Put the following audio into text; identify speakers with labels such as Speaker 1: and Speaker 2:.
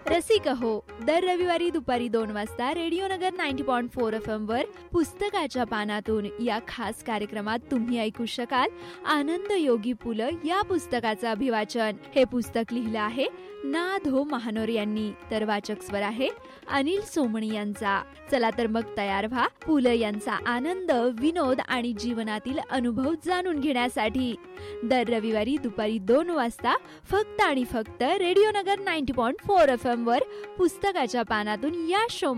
Speaker 1: रसिक हो, दर रविवारी दुपारी 2 वाजता रेडिओ नगर 90.4 FM वर पुस्तकाच्या पानातून या खास कार्यक्रमात तुम्ही ऐकू शकाल आनंद योगी पुलं या पुस्तकाचं अभिवाचन. हे पुस्तक लिहिलं आहे ना. धो महानोर यांनी, तर वाचक स्वर आहे अनिल सोमणी यांचा. चला तर मग तयार व्हा पुलं यांचा आनंद, विनोद आणि जीवनातील अनुभव जाणून घेण्यासाठी. दर रविवारी दुपारी 2 वाजता फक्त आणि फक्त रेडिओ नगर 90.4 FM वर पुस्तकाच्या पानातून या शो